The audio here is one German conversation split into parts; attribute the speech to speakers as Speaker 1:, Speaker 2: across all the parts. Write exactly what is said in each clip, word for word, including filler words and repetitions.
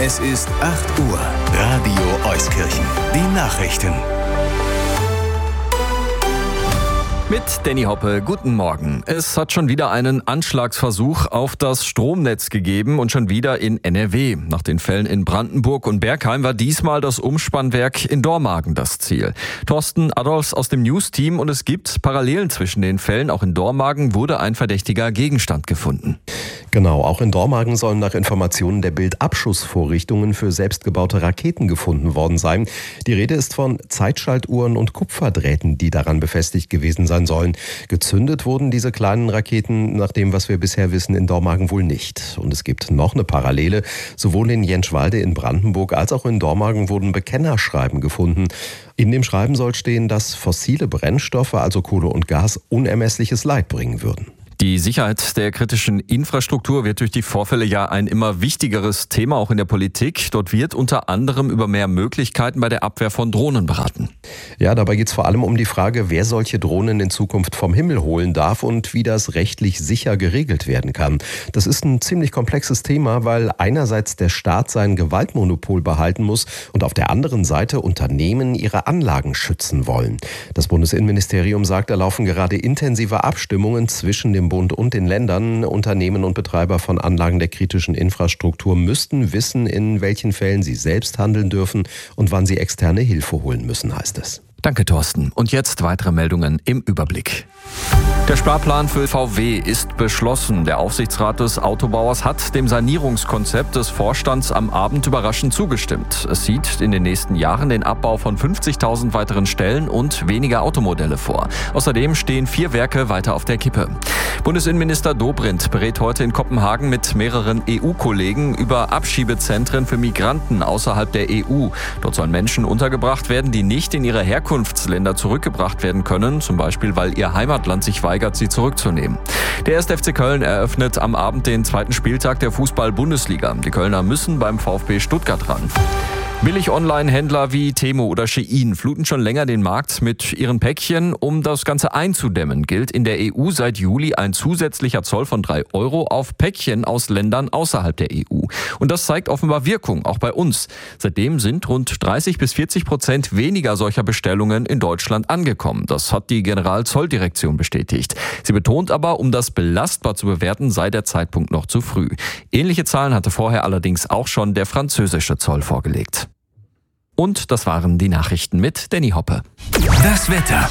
Speaker 1: Es ist acht Uhr. Radio Euskirchen. Die Nachrichten.
Speaker 2: Mit Danny Hoppe, guten Morgen. Es hat schon wieder einen Anschlagsversuch auf das Stromnetz gegeben und schon wieder in N R W. Nach den Fällen in Brandenburg und Bergheim war diesmal das Umspannwerk in Dormagen das Ziel. Thorsten Adolfs aus dem News-Team, und es gibt Parallelen zwischen den Fällen. Auch in Dormagen wurde ein verdächtiger Gegenstand gefunden.
Speaker 3: Genau, auch in Dormagen sollen nach Informationen der Bild Abschussvorrichtungen für selbstgebaute Raketen gefunden worden sein. Die Rede ist von Zeitschaltuhren und Kupferdrähten, die daran befestigt gewesen sein sollen. Gezündet wurden diese kleinen Raketen, nach dem, was wir bisher wissen, in Dormagen wohl nicht. Und es gibt noch eine Parallele. Sowohl in Jentschwalde in Brandenburg als auch in Dormagen wurden Bekennerschreiben gefunden. In dem Schreiben soll stehen, dass fossile Brennstoffe, also Kohle und Gas, unermessliches Leid bringen würden.
Speaker 2: Die Sicherheit der kritischen Infrastruktur wird durch die Vorfälle ja ein immer wichtigeres Thema, auch in der Politik. Dort wird unter anderem über mehr Möglichkeiten bei der Abwehr von Drohnen beraten.
Speaker 3: Ja, dabei geht es vor allem um die Frage, wer solche Drohnen in Zukunft vom Himmel holen darf und wie das rechtlich sicher geregelt werden kann. Das ist ein ziemlich komplexes Thema, weil einerseits der Staat sein Gewaltmonopol behalten muss und auf der anderen Seite Unternehmen ihre Anlagen schützen wollen. Das Bundesinnenministerium sagt, da laufen gerade intensive Abstimmungen zwischen dem Bund und den Ländern. Unternehmen und Betreiber von Anlagen der kritischen Infrastruktur müssten wissen, in welchen Fällen sie selbst handeln dürfen und wann sie externe Hilfe holen müssen, heißt es.
Speaker 2: Danke, Thorsten. Und jetzt weitere Meldungen im Überblick. Der Sparplan für V W ist beschlossen. Der Aufsichtsrat des Autobauers hat dem Sanierungskonzept des Vorstands am Abend überraschend zugestimmt. Es sieht in den nächsten Jahren den Abbau von fünfzigtausend weiteren Stellen und weniger Automodelle vor. Außerdem stehen vier Werke weiter auf der Kippe. Bundesinnenminister Dobrindt berät heute in Kopenhagen mit mehreren E U-Kollegen über Abschiebezentren für Migranten außerhalb der E U. Dort sollen Menschen untergebracht werden, die nicht in ihre Herkunftsländer zurückgebracht werden können, zum Beispiel weil ihr Heimatland sich weigert, sie zurückzunehmen. Der erste F C Köln eröffnet am Abend den zweiten Spieltag der Fußball-Bundesliga. Die Kölner müssen beim VfB Stuttgart ran. Billig-Online-Händler wie Temu oder Shein fluten schon länger den Markt mit ihren Päckchen. Um das Ganze einzudämmen, gilt in der E U seit Juli ein zusätzlicher Zoll von drei Euro auf Päckchen aus Ländern außerhalb der E U. Und das zeigt offenbar Wirkung, auch bei uns. Seitdem sind rund dreißig bis vierzig Prozent weniger solcher Bestellungen in Deutschland angekommen. Das hat die Generalzolldirektion bestätigt. Sie betont aber, um das belastbar zu bewerten, sei der Zeitpunkt noch zu früh. Ähnliche Zahlen hatte vorher allerdings auch schon der französische Zoll vorgelegt. Und das waren die Nachrichten mit Danny Hoppe.
Speaker 1: Das Wetter.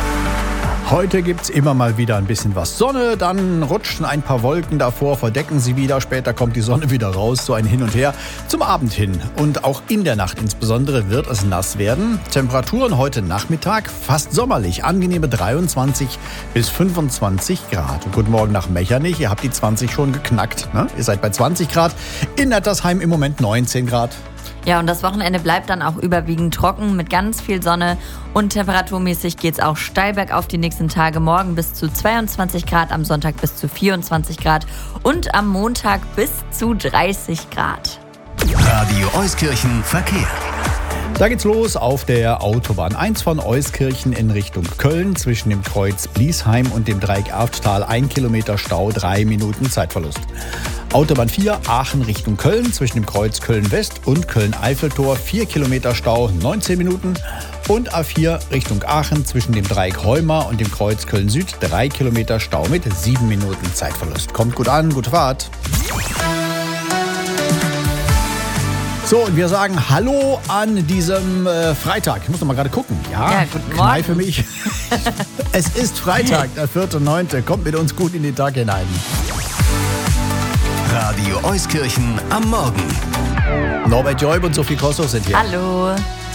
Speaker 4: Heute gibt's immer mal wieder ein bisschen was Sonne, dann rutschen ein paar Wolken davor, verdecken sie wieder, später kommt die Sonne wieder raus, so ein Hin und Her zum Abend hin. Und auch in der Nacht insbesondere wird es nass werden. Temperaturen heute Nachmittag fast sommerlich, angenehme dreiundzwanzig bis fünfundzwanzig Grad. Und guten Morgen nach Mechernich, ihr habt die zwanzig schon geknackt, ne? Ihr seid bei zwanzig Grad, in Nettersheim im Moment neunzehn Grad.
Speaker 5: Ja, und das Wochenende bleibt dann auch überwiegend trocken mit ganz viel Sonne und temperaturmäßig geht's auch steil bergauf die nächsten Tage. Morgen bis zu zweiundzwanzig Grad, am Sonntag bis zu vierundzwanzig Grad und am Montag bis zu dreißig Grad.
Speaker 1: Radio Euskirchen Verkehr.
Speaker 4: Da geht's los auf der Autobahn eins von Euskirchen in Richtung Köln zwischen dem Kreuz Bliesheim und dem Dreieck Erfttal. Ein Kilometer Stau, drei Minuten Zeitverlust. Autobahn vier Aachen Richtung Köln zwischen dem Kreuz Köln-West und Köln-Eiffeltor. vier Kilometer Stau, neunzehn Minuten. Und A vier Richtung Aachen zwischen dem Dreieck Heuma und dem Kreuz Köln-Süd. drei Kilometer Stau mit sieben Minuten Zeitverlust. Kommt gut an, gute Fahrt. So, und wir sagen Hallo an diesem äh, Freitag. Ich muss noch mal gerade gucken. Ja,
Speaker 5: ja guten Morgen.
Speaker 4: Knall für mich. Es ist Freitag, der vierte neunte Kommt mit uns gut in den Tag hinein.
Speaker 1: Radio Euskirchen am Morgen.
Speaker 4: Norbert Joib und Sophie Kossow sind hier.
Speaker 5: Hallo.